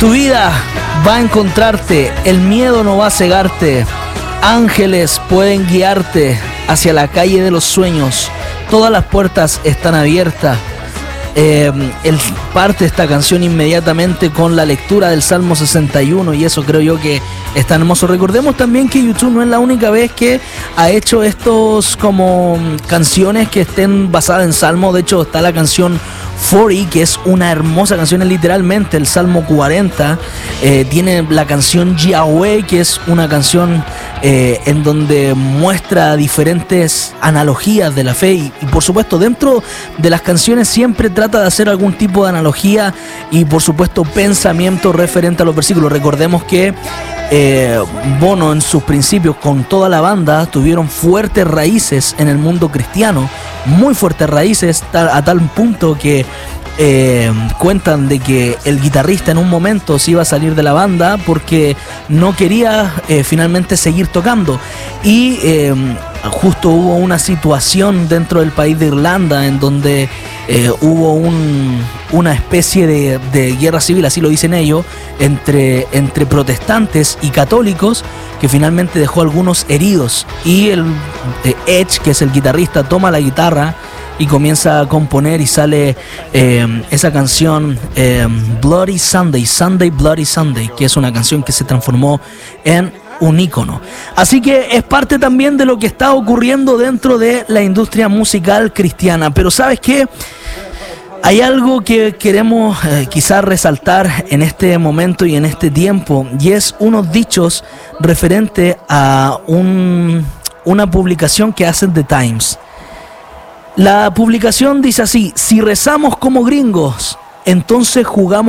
Tu vida va a encontrarte, el miedo no va a cegarte. Ángeles pueden guiarte hacia la calle de los sueños. Todas las puertas están abiertas. Él parte esta canción inmediatamente con la lectura del Salmo 61 y eso creo yo que es tan hermoso. Recordemos también que YouTube no es la única vez que ha hecho estos como canciones que estén basadas en Salmo. De hecho está la canción 40, que es una hermosa canción, es literalmente el Salmo 40. Tiene la canción Yahweh, que es una canción en donde muestra diferentes analogías de la fe y por supuesto dentro de las canciones siempre trata de hacer algún tipo de analogía y por supuesto pensamiento referente a los versículos. Recordemos que Bono en sus principios con toda la banda tuvieron fuertes raíces en el mundo cristiano, muy fuertes raíces a tal punto que cuentan de que el guitarrista en un momento se iba a salir de la banda porque no quería finalmente seguir tocando y justo hubo una situación dentro del país de Irlanda en donde hubo una especie de guerra civil, así lo dicen ellos, entre protestantes y católicos, que finalmente dejó algunos heridos y el Edge, que es el guitarrista, toma la guitarra y comienza a componer y sale esa canción Bloody Sunday, Sunday Bloody Sunday, que es una canción que se transformó en un ícono. Así que es parte también de lo que está ocurriendo dentro de la industria musical cristiana. Pero ¿sabes qué? Hay algo que queremos quizás resaltar en este momento y en este tiempo, y es unos dichos referente a una publicación que hacen The Times. La publicación dice así: si rezamos como gringos, entonces jugamos